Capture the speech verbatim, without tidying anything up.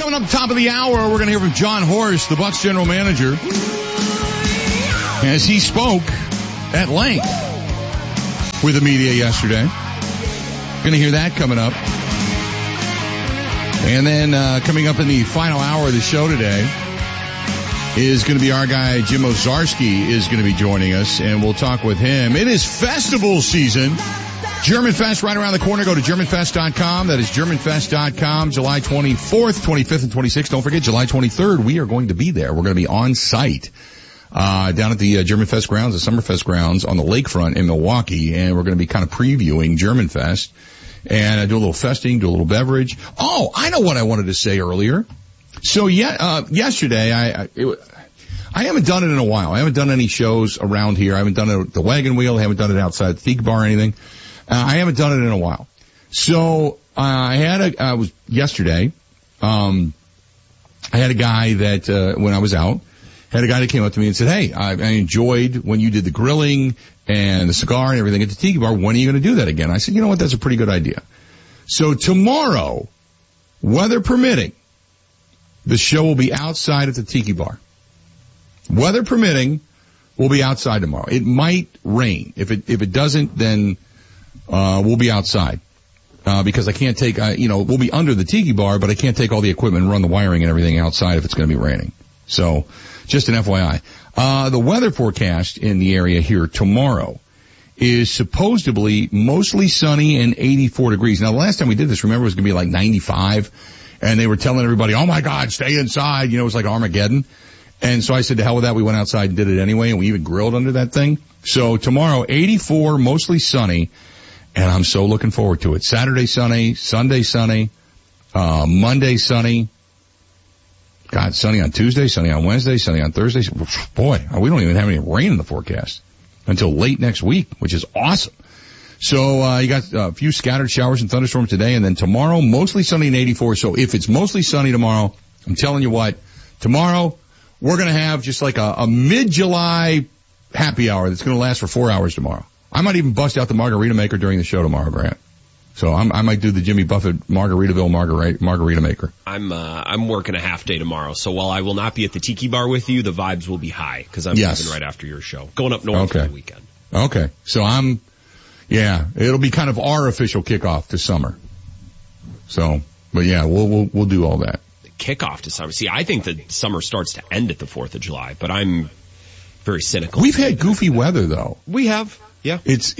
Coming up top of the hour, we're going to hear from John Horst, the Bucs general manager, as he spoke at length with the media yesterday. Going to hear that coming up. And then uh, coming up in the final hour of the show today is going to be our guy Jim Ozarski is going to be joining us, and we'll talk with him. It is festival season. German Fest right around the corner. Go to German Fest dot com. That is German Fest dot com. July twenty-fourth, twenty-fifth, and twenty-sixth. Don't forget, July twenty-third, we are going to be there. We're going to be on site uh down at the uh, German Fest grounds, the Summerfest grounds on the lakefront in Milwaukee, and we're going to be kind of previewing German Fest and uh, do a little festing, do a little beverage. Oh, I know what I wanted to say earlier. So yeah, uh, yesterday, I, I, it, I haven't done it in a while. I haven't done any shows around here. I haven't done it at the Wagon Wheel. I haven't done it outside the Tiki Bar or anything. Uh, I haven't done it in a while. So, uh, I had a, I was, yesterday, um, I had a guy that, uh, when I was out, had a guy that came up to me and said, hey, I, I enjoyed when you did the grilling and the cigar and everything at the Tiki Bar. When are you going to do that again? I said, you know what? That's a pretty good idea. So tomorrow, weather permitting, the show will be outside at the Tiki Bar. Weather permitting, we'll be outside tomorrow. It might rain. If it, if it doesn't, then, uh, we'll be outside. Uh, because I can't take, uh, you know, we'll be under the Tiki Bar, but I can't take all the equipment and run the wiring and everything outside if it's going to be raining. So, just an F Y I. Uh, the weather forecast in the area here tomorrow is supposedly mostly sunny and eighty-four degrees. Now, the last time we did this, remember, it was going to be like ninety-five, and they were telling everybody, oh my God, stay inside. You know, it was like Armageddon. And so I said, to hell with that. We went outside and did it anyway, and we even grilled under that thing. So tomorrow, eighty-four, mostly sunny, and I'm so looking forward to it. Saturday sunny, Sunday sunny, uh, Monday sunny. God, sunny on Tuesday, sunny on Wednesday, sunny on Thursday. Boy, we don't even have any rain in the forecast until late next week, which is awesome. So, uh, you got a few scattered showers and thunderstorms today, and then tomorrow, mostly sunny and eighty-four. So if it's mostly sunny tomorrow, I'm telling you what, tomorrow, we're going to have just like a, a mid-July happy hour that's going to last for four hours tomorrow. I might even bust out the margarita maker during the show tomorrow, Grant. So I'm, I might do the Jimmy Buffett Margaritaville margarita, margarita maker. I'm uh, I'm working a half day tomorrow, so while I will not be at the Tiki Bar with you, the vibes will be high because I'm yes. leaving right after your show, going up north okay. for the weekend. Okay, so I'm, yeah, it'll be kind of our official kickoff to summer. So, but yeah, we'll we'll we'll do all that. The kickoff to summer. See, I think that summer starts to end at the Fourth of July, but I'm very cynical. We've had goofy weather though. We have, yeah. It's